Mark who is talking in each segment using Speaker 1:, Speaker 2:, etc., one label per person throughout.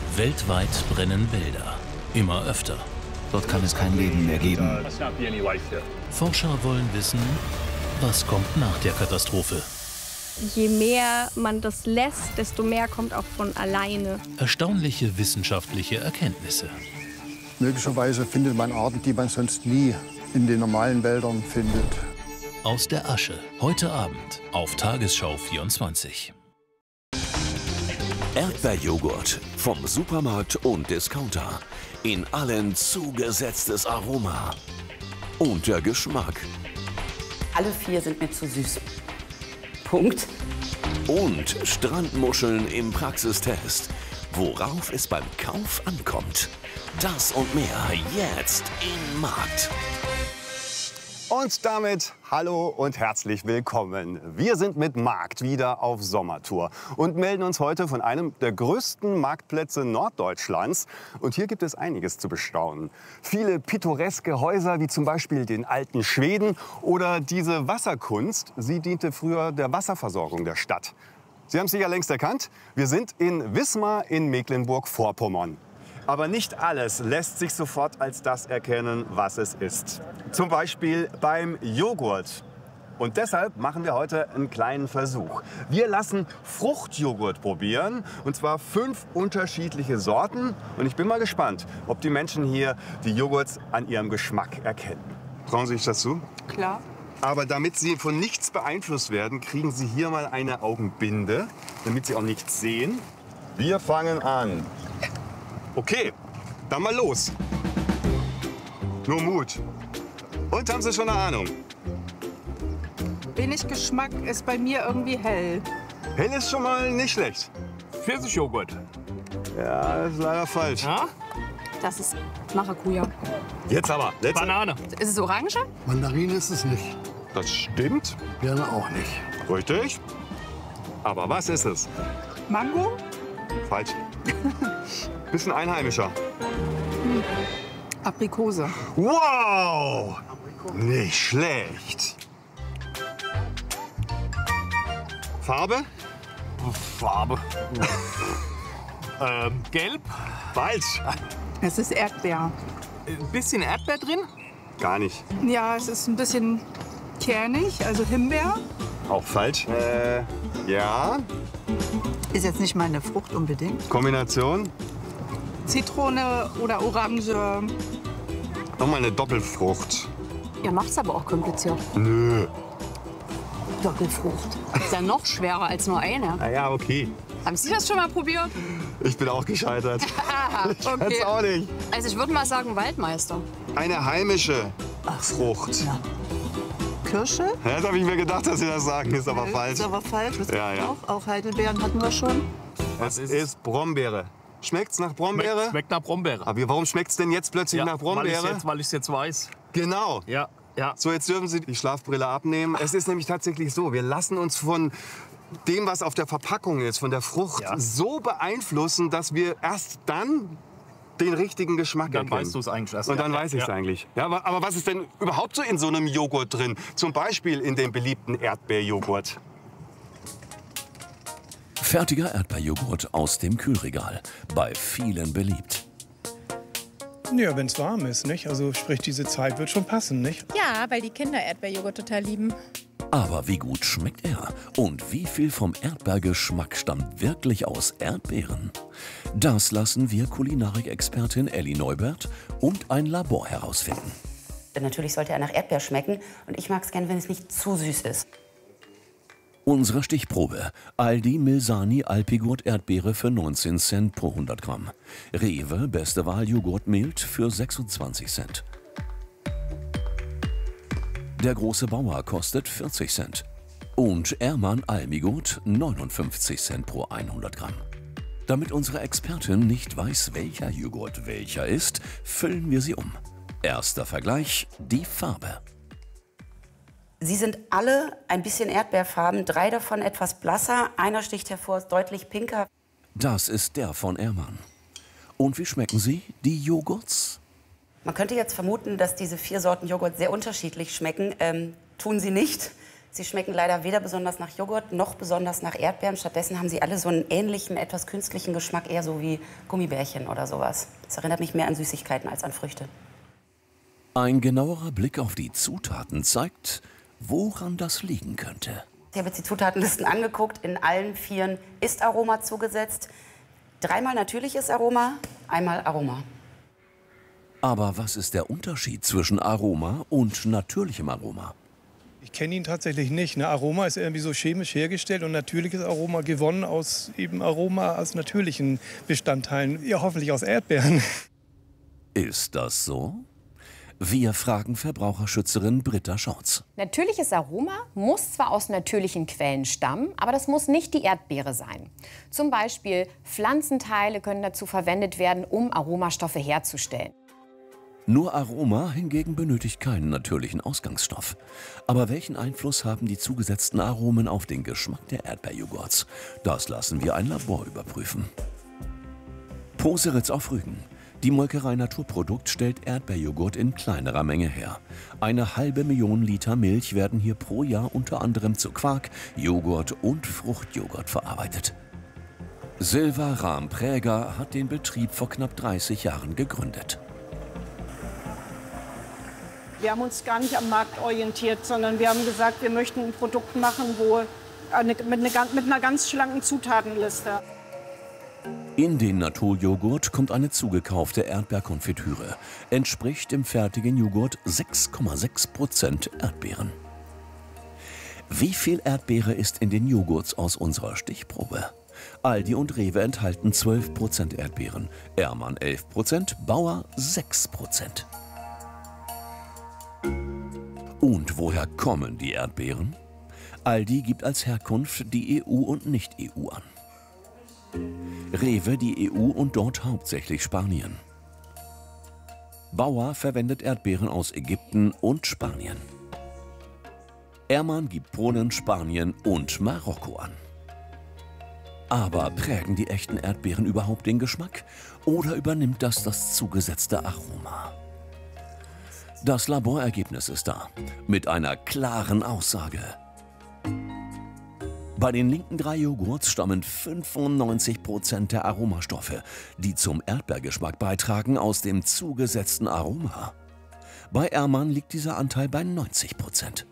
Speaker 1: Weltweit brennen Wälder. Immer öfter.
Speaker 2: Dort kann es kein Leben mehr geben.
Speaker 1: Forscher wollen wissen, was kommt nach der Katastrophe.
Speaker 3: Je mehr man das lässt, desto mehr kommt auch von alleine.
Speaker 1: Erstaunliche wissenschaftliche Erkenntnisse.
Speaker 4: Möglicherweise findet man Arten, die man sonst nie in den normalen Wäldern findet.
Speaker 1: Aus der Asche. Heute Abend auf Tagesschau 24.
Speaker 5: Erdbeerjoghurt vom Supermarkt und Discounter. In allen zugesetztes Aroma. Und der Geschmack.
Speaker 6: Alle 4 sind mir zu süß. Punkt.
Speaker 5: Und Strandmuscheln im Praxistest. Worauf es beim Kauf ankommt. Das und mehr jetzt im Markt.
Speaker 7: Und damit hallo und herzlich willkommen. Wir sind mit Markt wieder auf Sommertour und melden uns heute von einem der größten Marktplätze Norddeutschlands. Und hier gibt es einiges zu bestaunen. Viele pittoreske Häuser, wie zum Beispiel den alten Schweden oder diese Wasserkunst. Sie diente früher der Wasserversorgung der Stadt. Sie haben es sicher längst erkannt. Wir sind in Wismar in Mecklenburg-Vorpommern. Aber nicht alles lässt sich sofort als das erkennen, was es ist. Zum Beispiel beim Joghurt. Und deshalb machen wir heute einen kleinen Versuch. Wir lassen Fruchtjoghurt probieren, und zwar 5 unterschiedliche Sorten. Und ich bin mal gespannt, ob die Menschen hier die Joghurts an ihrem Geschmack erkennen. Trauen Sie sich das zu?
Speaker 6: Klar.
Speaker 7: Aber damit Sie von nichts beeinflusst werden, kriegen Sie hier mal eine Augenbinde, damit Sie auch nichts sehen. Wir fangen an. Okay, dann mal los. Nur Mut. Und haben Sie schon eine Ahnung?
Speaker 8: Wenig Geschmack ist bei mir irgendwie hell.
Speaker 7: Hell ist schon mal nicht schlecht.
Speaker 9: Pfirsichjoghurt.
Speaker 7: Ja, das ist leider falsch.
Speaker 9: Ja?
Speaker 6: Das ist Maracuja.
Speaker 7: Jetzt aber. Letzte.
Speaker 9: Banane.
Speaker 6: Ist es Orange?
Speaker 4: Mandarine ist es nicht.
Speaker 7: Das stimmt.
Speaker 4: Gerne auch nicht.
Speaker 7: Richtig. Aber was ist es?
Speaker 8: Mango?
Speaker 7: Falsch. Bisschen einheimischer.
Speaker 8: Aprikose.
Speaker 7: Wow! Nicht schlecht. Farbe?
Speaker 9: Farbe. Gelb.
Speaker 7: Falsch.
Speaker 8: Es ist Erdbeer.
Speaker 9: Ein bisschen Erdbeer drin.
Speaker 7: Gar nicht.
Speaker 8: Ja, es ist ein bisschen kernig, also Himbeer.
Speaker 7: Auch falsch. Ja.
Speaker 10: Ist jetzt nicht meine Frucht unbedingt.
Speaker 7: Kombination.
Speaker 8: Zitrone oder Orange.
Speaker 7: Nochmal eine Doppelfrucht.
Speaker 6: Ihr macht's aber auch kompliziert.
Speaker 7: Nö.
Speaker 6: Doppelfrucht. Ist ja noch schwerer als nur eine.
Speaker 7: Na ja, okay.
Speaker 6: Haben Sie das schon mal probiert?
Speaker 7: Ich bin auch gescheitert.
Speaker 6: Aha,
Speaker 7: Ich kann's auch nicht.
Speaker 6: Also ich würde mal sagen Waldmeister.
Speaker 7: Eine heimische Frucht.
Speaker 10: Ja. Kirsche?
Speaker 7: Ja, das habe ich mir gedacht, dass Sie das sagen, ist aber falsch.
Speaker 10: Ist aber falsch. Was
Speaker 7: Ja, ja.
Speaker 10: Auch Heidelbeeren hatten wir schon.
Speaker 7: Es ist Brombeere. Schmeckt's nach Brombeere?
Speaker 9: Schmeckt nach Brombeere.
Speaker 7: Aber warum schmeckt's denn jetzt plötzlich nach Brombeere?
Speaker 9: Weil ich es jetzt weiß.
Speaker 7: Genau.
Speaker 9: Ja, ja.
Speaker 7: So, jetzt dürfen Sie die Schlafbrille abnehmen. Es ist nämlich tatsächlich so, wir lassen uns von dem, was auf der Verpackung ist, von der Frucht, so beeinflussen, dass wir erst dann den richtigen Geschmack
Speaker 9: Dann
Speaker 7: erkennen.
Speaker 9: weißt du es eigentlich erst.
Speaker 7: Und dann
Speaker 9: Ja,
Speaker 7: weiß ich es
Speaker 9: ja.
Speaker 7: eigentlich. Ja, aber was ist denn überhaupt so in so einem Joghurt drin? Zum Beispiel in dem beliebten Erdbeerjoghurt.
Speaker 5: Fertiger Erdbeerjoghurt aus dem Kühlregal. Bei vielen beliebt.
Speaker 11: Ja, wenn es warm ist, nicht? Also sprich, diese Zeit wird schon passen, nicht?
Speaker 12: Ja, weil die Kinder Erdbeerjoghurt total lieben.
Speaker 5: Aber wie gut schmeckt er? Und wie viel vom Erdbeergeschmack stammt wirklich aus Erdbeeren? Das lassen wir Kulinarik-Expertin Elli Neubert und ein Labor herausfinden.
Speaker 6: Natürlich sollte er nach Erdbeer schmecken. Und ich mag es gern, wenn es nicht zu süß ist.
Speaker 5: Unsere Stichprobe. Aldi Milsani Alpigurt Erdbeere für 19 Cent pro 100 Gramm. Rewe Beste Wahl Joghurt Mild für 26 Cent. Der große Bauer kostet 40 Cent. Und Ermann Almigut 59 Cent pro 100 Gramm. Damit unsere Expertin nicht weiß, welcher Joghurt welcher ist, füllen wir sie um. Erster Vergleich, die Farbe.
Speaker 6: Sie sind alle ein bisschen erdbeerfarben, 3 davon etwas blasser. Einer sticht hervor, ist deutlich pinker.
Speaker 5: Das ist der von Ermann. Und wie schmecken sie, die Joghurts?
Speaker 6: Man könnte jetzt vermuten, dass diese 4 Sorten Joghurt sehr unterschiedlich schmecken. Tun sie nicht. Sie schmecken leider weder besonders nach Joghurt noch besonders nach Erdbeeren. Stattdessen haben sie alle so einen ähnlichen, etwas künstlichen Geschmack, eher so wie Gummibärchen oder sowas. Das erinnert mich mehr an Süßigkeiten als an Früchte.
Speaker 5: Ein genauerer Blick auf die Zutaten zeigt, woran das liegen könnte.
Speaker 6: Ich habe jetzt die Zutatenlisten angeguckt. In allen 4 ist Aroma zugesetzt. 3-mal natürliches Aroma, 1-mal Aroma.
Speaker 5: Aber was ist der Unterschied zwischen Aroma und natürlichem Aroma?
Speaker 11: Ich kenne ihn tatsächlich nicht. Ne? Aroma ist irgendwie so chemisch hergestellt und natürliches Aroma gewonnen aus eben Aroma aus natürlichen Bestandteilen. Ja, hoffentlich aus Erdbeeren.
Speaker 5: Ist das so? Wir fragen Verbraucherschützerin Britta Schorz.
Speaker 13: Natürliches Aroma muss zwar aus natürlichen Quellen stammen, aber das muss nicht die Erdbeere sein. Zum Beispiel Pflanzenteile können dazu verwendet werden, um Aromastoffe herzustellen.
Speaker 5: Nur Aroma hingegen benötigt keinen natürlichen Ausgangsstoff. Aber welchen Einfluss haben die zugesetzten Aromen auf den Geschmack der Erdbeerjoghurts? Das lassen wir ein Labor überprüfen. Poseritz auf Rügen. Die Molkerei Naturprodukt stellt Erdbeerjoghurt in kleinerer Menge her. 1,5 Million Liter Milch werden hier pro Jahr unter anderem zu Quark, Joghurt und Fruchtjoghurt verarbeitet. Silva Rahm-Präger hat den Betrieb vor knapp 30 Jahren gegründet.
Speaker 14: Wir haben uns gar nicht am Markt orientiert, sondern wir haben gesagt, wir möchten ein Produkt machen, mit einer ganz schlanken Zutatenliste.
Speaker 5: In den Naturjoghurt kommt eine zugekaufte Erdbeerkonfitüre. Entspricht im fertigen Joghurt 6,6% Erdbeeren. Wie viel Erdbeere ist in den Joghurts aus unserer Stichprobe? Aldi und Rewe enthalten 12% Erdbeeren, Ermann 11%, Bauer 6%. Und woher kommen die Erdbeeren? Aldi gibt als Herkunft die EU und Nicht-EU an. Rewe die EU und dort hauptsächlich Spanien. Bauer verwendet Erdbeeren aus Ägypten und Spanien. Ermann gibt Polen, Spanien und Marokko an. Aber prägen die echten Erdbeeren überhaupt den Geschmack? Oder übernimmt das zugesetzte Aroma? Das Laborergebnis ist da, mit einer klaren Aussage. Bei den linken 3 Joghurts stammen 95% der Aromastoffe, die zum Erdbeergeschmack beitragen, aus dem zugesetzten Aroma. Bei Ermann liegt dieser Anteil bei 90%.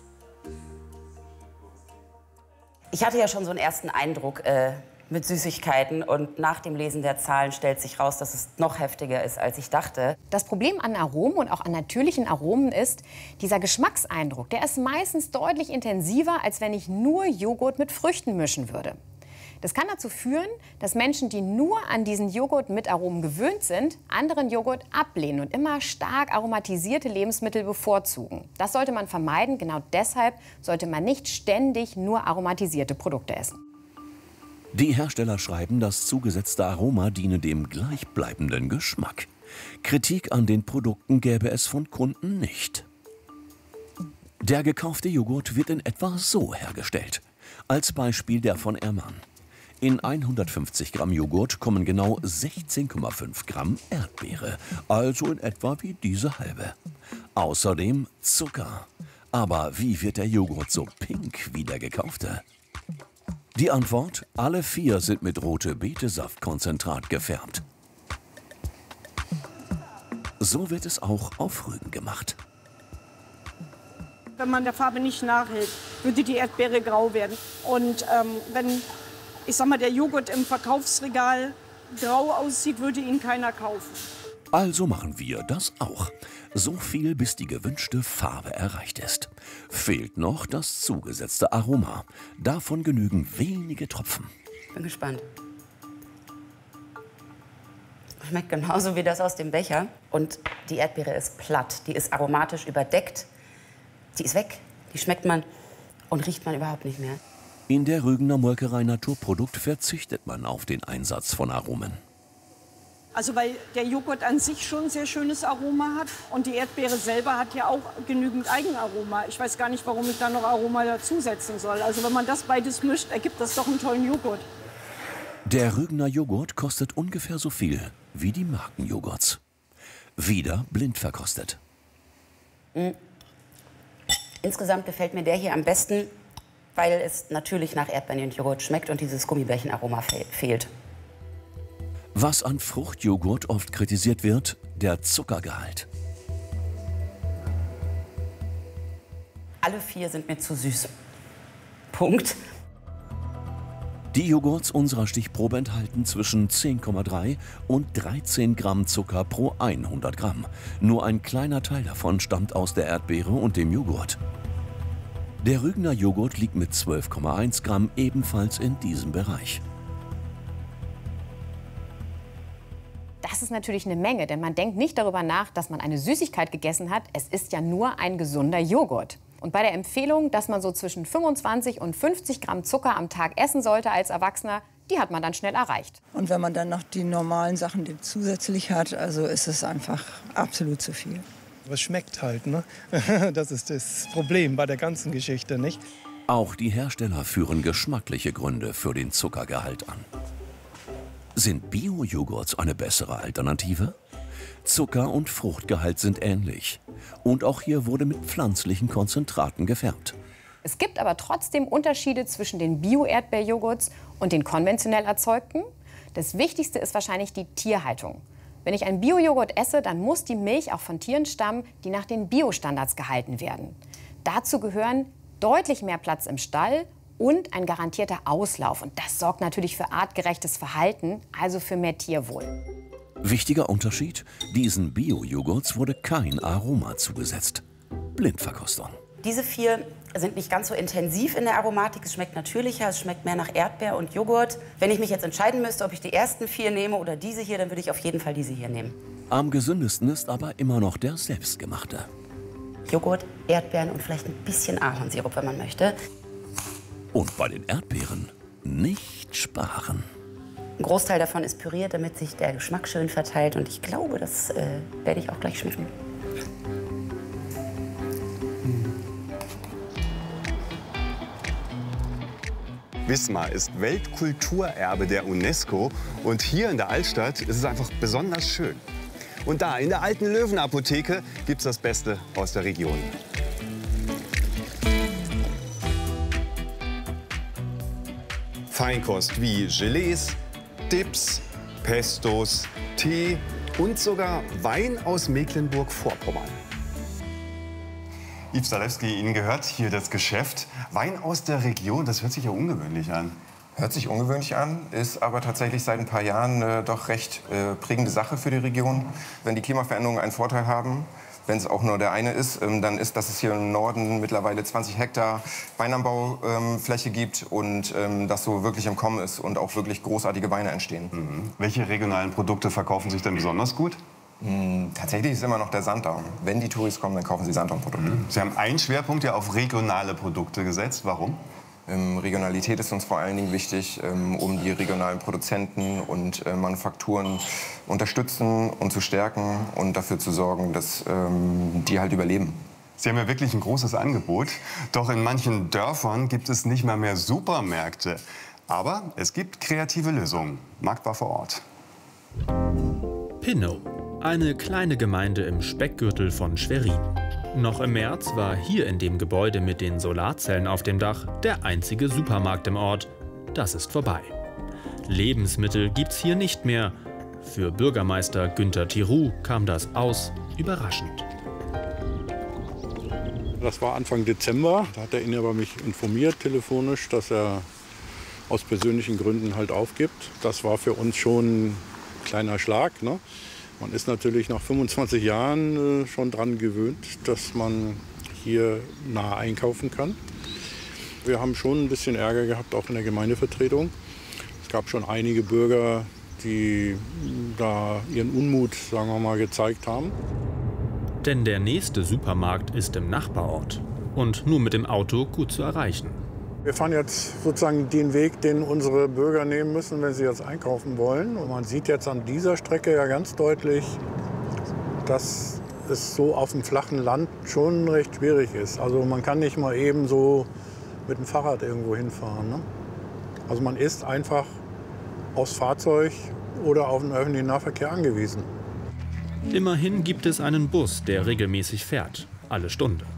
Speaker 6: Ich hatte ja schon so einen ersten Eindruck mit Süßigkeiten und nach dem Lesen der Zahlen stellt sich raus, dass es noch heftiger ist, als ich dachte.
Speaker 13: Das Problem an Aromen und auch an natürlichen Aromen ist, dieser Geschmackseindruck, der ist meistens deutlich intensiver, als wenn ich nur Joghurt mit Früchten mischen würde. Das kann dazu führen, dass Menschen, die nur an diesen Joghurt mit Aromen gewöhnt sind, anderen Joghurt ablehnen und immer stark aromatisierte Lebensmittel bevorzugen. Das sollte man vermeiden. Genau deshalb sollte man nicht ständig nur aromatisierte Produkte essen.
Speaker 5: Die Hersteller schreiben, das zugesetzte Aroma diene dem gleichbleibenden Geschmack. Kritik an den Produkten gäbe es von Kunden nicht. Der gekaufte Joghurt wird in etwa so hergestellt. Als Beispiel der von Ermann. In 150 Gramm Joghurt kommen genau 16,5 Gramm Erdbeere, also in etwa wie diese halbe. Außerdem Zucker. Aber wie wird der Joghurt so pink wie der gekaufte? Die Antwort: Alle 4 sind mit Rote-Beete-Saftkonzentrat gefärbt. So wird es auch auf Rügen gemacht.
Speaker 14: Wenn man der Farbe nicht nachhält, würde die Erdbeere grau werden. Und wenn, ich sag mal, der Joghurt im Verkaufsregal grau aussieht, würde ihn keiner kaufen.
Speaker 5: Also machen wir das auch. So viel, bis die gewünschte Farbe erreicht ist. Fehlt noch das zugesetzte Aroma. Davon genügen wenige Tropfen.
Speaker 6: Bin gespannt. Schmeckt genauso wie das aus dem Becher. Und die Erdbeere ist platt. Die ist aromatisch überdeckt. Die ist weg. Die schmeckt man und riecht man überhaupt nicht mehr.
Speaker 5: In der Rügener Molkerei Naturprodukt verzichtet man auf den Einsatz von Aromen.
Speaker 14: Also weil der Joghurt an sich schon ein sehr schönes Aroma hat und die Erdbeere selber hat ja auch genügend Eigenaroma. Ich weiß gar nicht, warum ich da noch Aroma dazusetzen soll. Also wenn man das beides mischt, ergibt das doch einen tollen Joghurt.
Speaker 5: Der Rügener Joghurt kostet ungefähr so viel wie die Markenjoghurts. Wieder blind verkostet.
Speaker 6: Insgesamt gefällt mir der hier am besten, weil es natürlich nach Erdbeeren und Joghurt schmeckt und dieses Gummibärchenaroma fehlt.
Speaker 5: Was an Fruchtjoghurt oft kritisiert wird, der Zuckergehalt.
Speaker 6: Alle 4 sind mir zu süß. Punkt.
Speaker 5: Die Joghurts unserer Stichprobe enthalten zwischen 10,3 und 13 Gramm Zucker pro 100 Gramm. Nur ein kleiner Teil davon stammt aus der Erdbeere und dem Joghurt. Der Rügener Joghurt liegt mit 12,1 Gramm ebenfalls in diesem Bereich.
Speaker 13: Das ist natürlich eine Menge, denn man denkt nicht darüber nach, dass man eine Süßigkeit gegessen hat. Es ist ja nur ein gesunder Joghurt. Und bei der Empfehlung, dass man so zwischen 25 und 50 Gramm Zucker am Tag essen sollte als Erwachsener, die hat man dann schnell erreicht.
Speaker 10: Und wenn man dann noch die normalen Sachen zusätzlich hat, also ist es einfach absolut zu viel.
Speaker 11: Es schmeckt halt, ne? Das ist das Problem bei der ganzen Geschichte, nicht?
Speaker 5: Auch die Hersteller führen geschmackliche Gründe für den Zuckergehalt an. Sind Bio-Joghurts eine bessere Alternative? Zucker- und Fruchtgehalt sind ähnlich. Und auch hier wurde mit pflanzlichen Konzentraten gefärbt.
Speaker 13: Es gibt aber trotzdem Unterschiede zwischen den Bio-Erdbeerjoghurts und den konventionell erzeugten. Das Wichtigste ist wahrscheinlich die Tierhaltung. Wenn ich einen Bio-Joghurt esse, dann muss die Milch auch von Tieren stammen, die nach den Biostandards gehalten werden. Dazu gehören deutlich mehr Platz im Stall und ein garantierter Auslauf. Und das sorgt natürlich für artgerechtes Verhalten, also für mehr Tierwohl.
Speaker 5: Wichtiger Unterschied: Diesen Bio-Joghurts wurde kein Aroma zugesetzt. Blindverkostung.
Speaker 6: Diese 4 sind nicht ganz so intensiv in der Aromatik. Es schmeckt natürlicher, es schmeckt mehr nach Erdbeer und Joghurt. Wenn ich mich jetzt entscheiden müsste, ob ich die ersten 4 nehme oder diese hier, dann würde ich auf jeden Fall diese hier nehmen.
Speaker 5: Am gesündesten ist aber immer noch der selbstgemachte.
Speaker 6: Joghurt, Erdbeeren und vielleicht ein bisschen Ahornsirup, wenn man möchte.
Speaker 5: Und bei den Erdbeeren nicht sparen.
Speaker 6: Ein Großteil davon ist püriert, damit sich der Geschmack schön verteilt. Und ich glaube, das werde ich auch gleich schmecken.
Speaker 7: Wismar ist Weltkulturerbe der UNESCO und hier in der Altstadt ist es einfach besonders schön. Und da, in der alten Löwenapotheke, gibt es das Beste aus der Region. Feinkost wie Gelees, Dips, Pestos, Tee und sogar Wein aus Mecklenburg-Vorpommern. Yves Zalewski, Ihnen gehört hier das Geschäft. Wein aus der Region, das hört sich ja ungewöhnlich an.
Speaker 15: Hört sich ungewöhnlich an, ist aber tatsächlich seit ein paar Jahren doch recht prägende Sache für die Region. Wenn die Klimaveränderungen einen Vorteil haben, wenn es auch nur der eine ist, dann ist, dass es hier im Norden mittlerweile 20 Hektar Weinanbaufläche gibt und das so wirklich im Kommen ist und auch wirklich großartige Weine entstehen.
Speaker 7: Mhm. Welche regionalen Produkte verkaufen sich denn besonders gut?
Speaker 15: Tatsächlich ist immer noch der Sanddorn. Wenn die Touris kommen, dann kaufen sie Sanddornprodukte.
Speaker 7: Sie haben einen Schwerpunkt ja auf regionale Produkte gesetzt. Warum?
Speaker 15: Regionalität ist uns vor allen Dingen wichtig, um die regionalen Produzenten und Manufakturen unterstützen und zu stärken und dafür zu sorgen, dass die halt überleben.
Speaker 7: Sie haben ja wirklich ein großes Angebot. Doch in manchen Dörfern gibt es nicht mal mehr Supermärkte. Aber es gibt kreative Lösungen. Markt war vor Ort.
Speaker 16: Pinnow, eine kleine Gemeinde im Speckgürtel von Schwerin. Noch im März war hier in dem Gebäude mit den Solarzellen auf dem Dach der einzige Supermarkt im Ort. Das ist vorbei. Lebensmittel gibt's hier nicht mehr. Für Bürgermeister Günter Thiroux kam das aus überraschend.
Speaker 17: Das war Anfang Dezember. Da hat der Inhaber mich informiert, telefonisch, dass er aus persönlichen Gründen halt aufgibt. Das war für uns schon ein kleiner Schlag, ne? Man ist natürlich nach 25 Jahren schon daran gewöhnt, dass man hier nah einkaufen kann. Wir haben schon ein bisschen Ärger gehabt, auch in der Gemeindevertretung. Es gab schon einige Bürger, die da ihren Unmut, sagen wir mal, gezeigt haben.
Speaker 16: Denn der nächste Supermarkt ist im Nachbarort und nur mit dem Auto gut zu erreichen.
Speaker 17: Wir fahren jetzt sozusagen den Weg, den unsere Bürger nehmen müssen, wenn sie jetzt einkaufen wollen. Und man sieht jetzt an dieser Strecke ja ganz deutlich, dass es so auf dem flachen Land schon recht schwierig ist. Also man kann nicht mal eben so mit dem Fahrrad irgendwo hinfahren, ne? Also man ist einfach aufs Fahrzeug oder auf den öffentlichen Nahverkehr angewiesen.
Speaker 16: Immerhin gibt es einen Bus, der regelmäßig fährt, alle Stunde.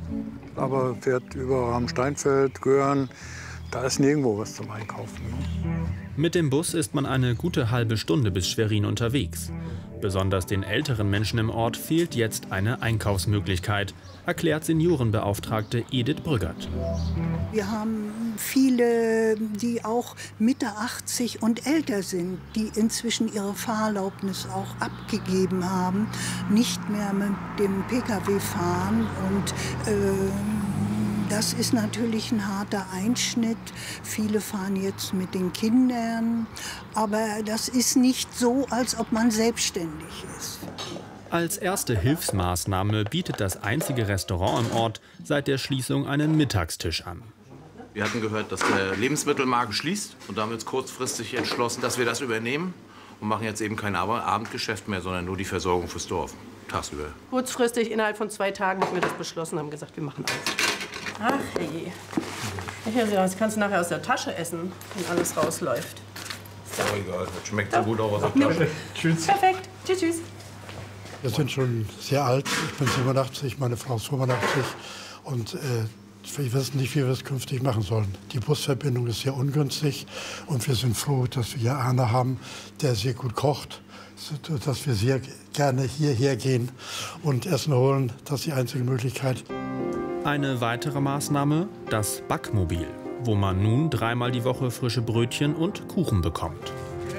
Speaker 17: aber fährt über Ramsteinfeld, Göhren. Da ist nirgendwo was zum Einkaufen. Ne?
Speaker 16: Mit dem Bus ist man eine gute halbe Stunde bis Schwerin unterwegs. Besonders den älteren Menschen im Ort fehlt jetzt eine Einkaufsmöglichkeit, erklärt Seniorenbeauftragte Edith Brüggert.
Speaker 18: Wir haben viele, die auch Mitte 80 und älter sind, die inzwischen ihre Fahrerlaubnis auch abgegeben haben, nicht mehr mit dem Pkw fahren. Und das ist natürlich ein harter Einschnitt. Viele fahren jetzt mit den Kindern, aber das ist nicht so, als ob man selbstständig ist.
Speaker 16: Als erste Hilfsmaßnahme bietet das einzige Restaurant im Ort seit der Schließung einen Mittagstisch an.
Speaker 2: Wir hatten gehört, dass der Lebensmittelmarkt schließt und da haben wir uns kurzfristig entschlossen, dass wir das übernehmen und machen jetzt eben kein Abendgeschäft mehr, sondern nur die Versorgung fürs Dorf, tagsüber.
Speaker 19: Kurzfristig, innerhalb von 2 Tagen haben wir das beschlossen, haben gesagt, wir machen alles. Ach je. Das kannst du nachher aus der Tasche essen, wenn alles rausläuft.
Speaker 2: Ist doch egal, das schmeckt so gut auch aus der Tasche.
Speaker 19: Tschüss. Perfekt. Tschüss, tschüss.
Speaker 20: Wir sind schon sehr alt. Ich bin 87, meine Frau ist 85. Und wir wissen nicht, wie wir es künftig machen sollen. Die Busverbindung ist sehr ungünstig. Und wir sind froh, dass wir hier Arne haben, der sehr gut kocht. Dass wir sehr gerne hierher gehen und Essen holen. Das ist die einzige Möglichkeit.
Speaker 16: Eine weitere Maßnahme, das Backmobil, wo man nun 3-mal die Woche frische Brötchen und Kuchen bekommt.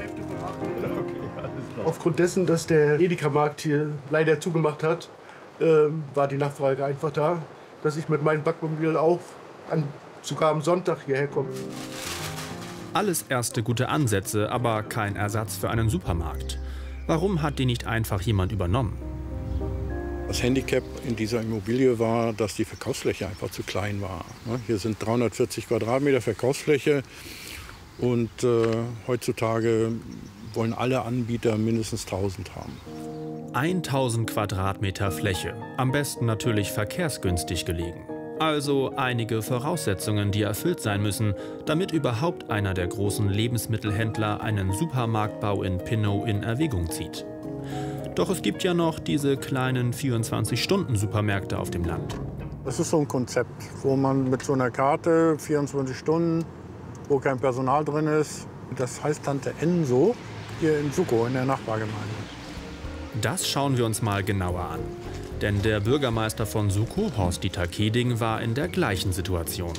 Speaker 21: Aufgrund dessen, dass der Edeka-Markt hier leider zugemacht hat, war die Nachfrage einfach da, dass ich mit meinem Backmobil auch sogar am Sonntag hierher komme.
Speaker 16: Alles erste gute Ansätze, aber kein Ersatz für einen Supermarkt. Warum hat die nicht einfach jemand übernommen?
Speaker 17: Das Handicap in dieser Immobilie war, dass die Verkaufsfläche einfach zu klein war. Hier sind 340 Quadratmeter Verkaufsfläche und heutzutage wollen alle Anbieter mindestens 1000 haben.
Speaker 16: 1000 Quadratmeter Fläche, am besten natürlich verkehrsgünstig gelegen. Also einige Voraussetzungen, die erfüllt sein müssen, damit überhaupt einer der großen Lebensmittelhändler einen Supermarktbau in Pinnow in Erwägung zieht. Doch es gibt ja noch diese kleinen 24-Stunden-Supermärkte auf dem Land.
Speaker 17: Das ist so ein Konzept, wo man mit so einer Karte 24 Stunden, wo kein Personal drin ist, das heißt Tante Enso, hier in Sukow, in der Nachbargemeinde.
Speaker 16: Das schauen wir uns mal genauer an. Denn der Bürgermeister von Sukow, Horst-Dieter Keding, war in der gleichen Situation.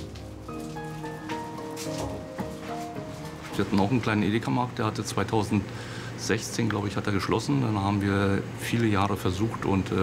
Speaker 22: Wir hatten auch einen kleinen Edeka-Markt, der hatte 2016, glaube ich, hat er geschlossen. Dann haben wir viele Jahre versucht und